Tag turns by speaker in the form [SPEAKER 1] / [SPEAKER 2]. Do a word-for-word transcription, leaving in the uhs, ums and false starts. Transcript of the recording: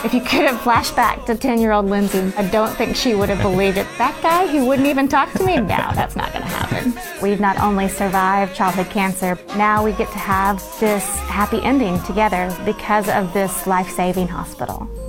[SPEAKER 1] If you could have flashed back to ten-year-old Lindsay, I don't think she would have believed it. That guy who wouldn't even talk to me? No, that's not going to happen. We've not only survived childhood cancer, now we get to have this happy ending together because of this life-saving hospital.